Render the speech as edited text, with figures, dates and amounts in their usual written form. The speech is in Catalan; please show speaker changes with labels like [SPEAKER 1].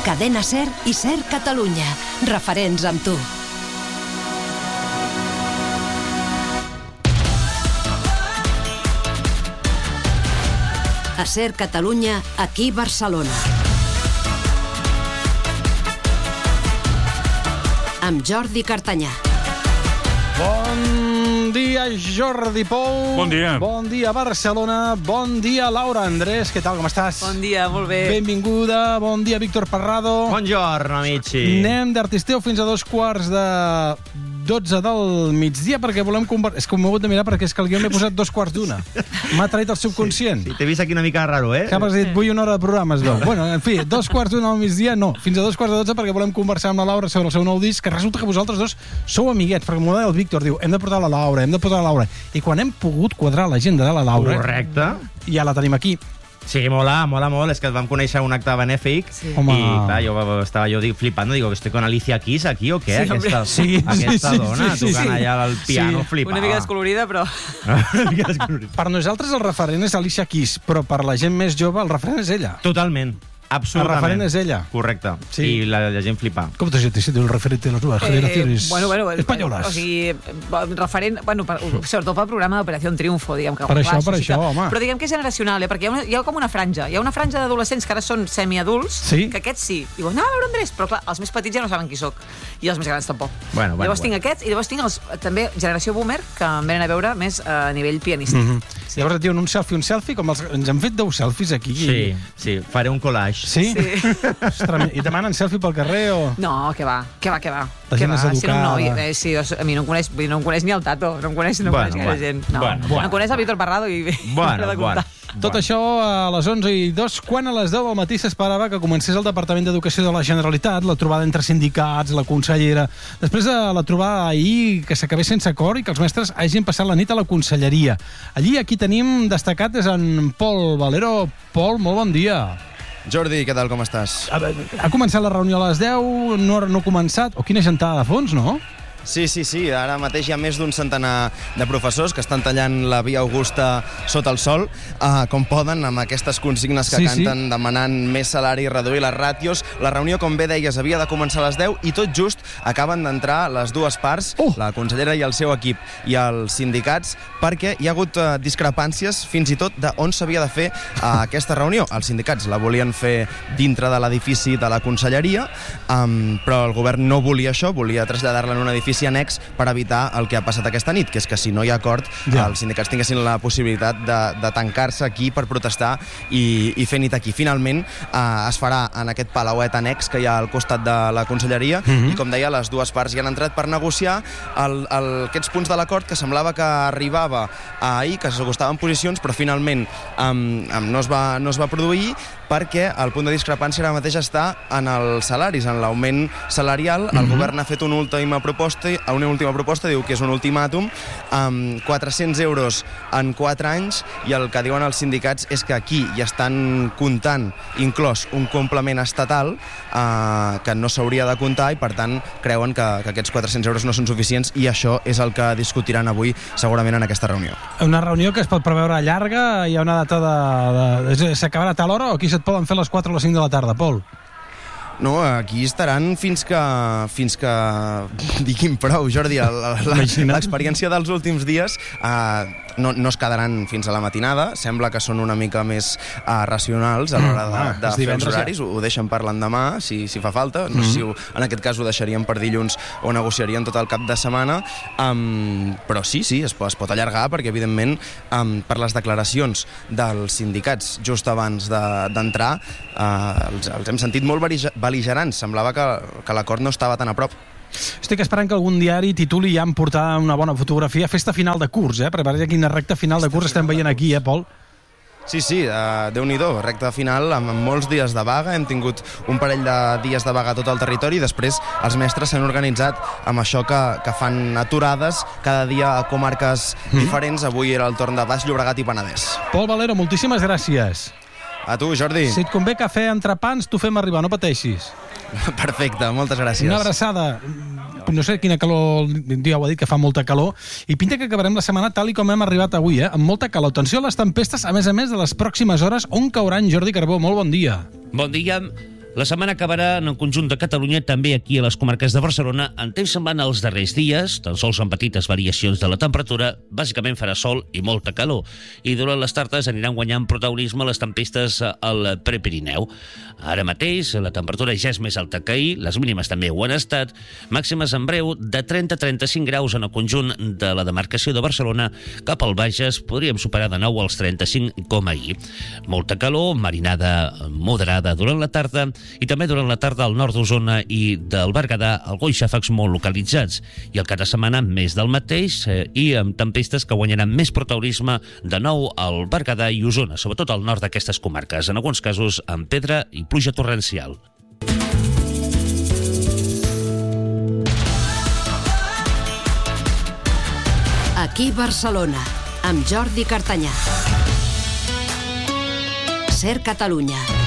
[SPEAKER 1] Cadena SER i SER Catalunya. Referents amb tu. A SER Catalunya, aquí Barcelona. Amb Jordi Cartanyà.
[SPEAKER 2] Bon dia, Jordi Pou.
[SPEAKER 3] Bon dia.
[SPEAKER 2] Bon dia, Barcelona. Bon dia, Laura Andrés. Què tal, com estàs?
[SPEAKER 4] Bon dia, molt bé.
[SPEAKER 2] Benvinguda. Bon dia, Víctor Parrado.
[SPEAKER 5] Buongiorno, amici.
[SPEAKER 2] Anem d'Artisteu fins a 12:45 del migdia, perquè volem conversar... És que m'ho he hagut de mirar perquè és que el guió m'he posat 1:15. M'ha traït el subconscient.
[SPEAKER 5] Sí, t'he vist aquí una mica raro, eh?
[SPEAKER 2] Que has dit, vull una hora de programa, es veu. Bueno, en fi, 1:15 al migdia, no. Fins a 2:12 perquè volem conversar amb la Laura sobre el seu nou disc, que resulta que vosaltres dos sou amiguets, perquè m'ho deia el Víctor, diu, hem de portar la Laura, hem de portar la Laura. I quan hem pogut quadrar l'agenda de la Laura...
[SPEAKER 5] Correcte.
[SPEAKER 2] Ja la tenim aquí.
[SPEAKER 5] Sí, mola molt. És que el vam conèixer a un acte benèfic.
[SPEAKER 2] Sí. Home.
[SPEAKER 5] I clar, estava flipando. Digo, ¿estoy con Alicia Keys aquí o què?
[SPEAKER 4] Sí,
[SPEAKER 5] Aquesta dona tocant allà al piano, flipava.
[SPEAKER 4] Una mica descolorida, però...
[SPEAKER 2] Per nosaltres el referent és Alicia Keys, però per la gent més jove el referent és ella.
[SPEAKER 5] Totalment. Absolutament.
[SPEAKER 2] El referent és ella.
[SPEAKER 5] Correcte.
[SPEAKER 2] Sí.
[SPEAKER 5] I la gent flipa.
[SPEAKER 2] Com te sientes el referente de las nuevas generaciones españolas?
[SPEAKER 4] O sigui, referent, sobretot pel programa d'Operació Triunfo, diguem que...
[SPEAKER 2] Per això, home.
[SPEAKER 4] Però diguem que és generacional, perquè hi ha com una franja. Hi ha una franja d'adolescents que ara són semiadults,
[SPEAKER 2] sí?
[SPEAKER 4] Que aquests sí. Diuen, no, Laura Andrés, però clar, els més petits ja no saben qui sóc. I els més grans tampoc. Llavors tinc aquests, i llavors tinc també generació boomer, que em venen a veure més a nivell pianístic.
[SPEAKER 2] Sí. Llavors et diuen un selfie, com ens han fet 10 selfies aquí.
[SPEAKER 5] Sí, faré un collage.
[SPEAKER 2] Sí? Ostres, i demanen selfie pel carrer o...?
[SPEAKER 4] No, què va.
[SPEAKER 2] La gent és educada.
[SPEAKER 4] Sí, a mi no em coneix ni el Tato, no em coneix gaire gent. Em coneix el Víctor Parrado i...
[SPEAKER 5] Bueno.
[SPEAKER 2] Tot això a les 11:02, quan a les 10 del matí s'esperava que comencés el Departament d'Educació de la Generalitat, la trobada entre sindicats, la consellera... Després de la trobada ahir, que s'acabés sense acord i que els mestres hagin passat la nit a la conselleria. Allí, aquí tenim destacat és en Pol Valero. Pol, molt bon dia.
[SPEAKER 6] Jordi, què tal, com estàs?
[SPEAKER 2] Ha començat la reunió a les 10, no ha començat... O quina gentada de fons, no?
[SPEAKER 6] Sí, ara mateix hi ha més d'un centenar de professors que estan tallant la Via Augusta sota el sol, com poden, amb aquestes consignes que canten, demanant més salari i reduir les ràtios. La reunió, com bé deies, havia de començar a les 10 i tot just acaben d'entrar les dues parts, la consellera i el seu equip, i els sindicats, perquè hi ha hagut discrepàncies fins i tot d'on s'havia de fer aquesta reunió. Els sindicats la volien fer dintre de l'edifici de la conselleria, però el govern no volia això, volia traslladar-la en un edifici annex per evitar el que ha passat aquesta nit, que és que si no hi ha acord, els sindicats tinguessin la possibilitat de tancar-se aquí per protestar i fer nit aquí. Finalment es farà en aquest palauet annex que hi ha al costat de la conselleria i, com deia, les dues parts hi han entrat per negociar aquests punts de l'acord que semblava que arribava ahir, que s'acostaven posicions, però finalment no es va produir, perquè el punt de discrepància ara mateix està en els salaris, en l'augment salarial. El govern ha fet una última proposta, diu que és un ultimàtum, amb 400 euros en 4 anys, i el que diuen els sindicats és que aquí hi estan comptant, inclòs un complement estatal, que no s'hauria de comptar, i per tant creuen que aquests 400 euros no són suficients, i això és el que discutiran avui segurament en aquesta reunió.
[SPEAKER 2] Una reunió que es pot preveure llarga, hi ha una data s'acabarà a tal hora, o aquí se't poden fer les 4 o les 5 de la tarda, Pol?
[SPEAKER 6] No, aquí estaran fins que diguin prou, Jordi. L'experiència dels últims dies no es quedaran fins a la matinada. Sembla que són una mica més racionals a l'hora de fer els horaris. Ho deixen per l'endemà, si fa falta. No sé si en aquest cas ho deixarien per dilluns o negociarien tot el cap de setmana. Però sí, es pot allargar, perquè evidentment per les declaracions dels sindicats just abans d'entrar els hem sentit molt bel·ligerants. Semblava que l'acord no estava tan a prop.
[SPEAKER 2] Estic esperant que algun diari tituli ja en portar una bona fotografia. Festa final de curs, Prepareu quina recta final de curs estem veient aquí, Pol?
[SPEAKER 6] Sí, Déu-n'hi-do, recta final amb molts dies de vaga. Hem tingut un parell de dies de vaga a tot el territori, i després els mestres s'han organitzat amb això que fan aturades cada dia a comarques diferents. Avui era el torn de Baix Llobregat i Penedès.
[SPEAKER 2] Pol Valero, moltíssimes gràcies.
[SPEAKER 6] A tu, Jordi.
[SPEAKER 2] Si et convé cafè entre pans, t'ho fem arribar, no pateixis.
[SPEAKER 6] Perfecte, moltes gràcies.
[SPEAKER 2] Una abraçada. No sé quina calor, ja ho ha dit, que fa molta calor, i pinta que acabarem la setmana tal i com hem arribat avui, amb molta calor. Atenció a les tempestes, a més de les pròximes hores, on cauran, Jordi Carbó. Molt bon dia.
[SPEAKER 7] Bon dia.
[SPEAKER 3] La setmana acabarà en el conjunt de Catalunya, també aquí a les comarques de Barcelona, en temps semblant als darrers dies, tan sols amb petites variacions de la temperatura, bàsicament farà sol i molta calor, i durant les tardes aniran guanyant protagonisme les tempestes al Prepirineu. Ara mateix la temperatura ja és més alta que ahir, les mínimes també ho han estat, màximes en breu de 30 a 35 graus en el conjunt de la demarcació de Barcelona, cap al Bages podríem superar de nou els 35 com ahir. Molta calor, marinada moderada durant la tarda, i també durant la tarda al nord d'Osona i del Berguedà alguns xàfecs molt localitzats, i el cap de setmana més del mateix i amb tempestes que guanyaran més protagonisme de nou al Berguedà i Osona, sobretot al nord d'aquestes comarques, en alguns casos amb pedra i pluja torrencial.
[SPEAKER 1] Aquí Barcelona, amb Jordi Cartanyà. Ser Catalunya.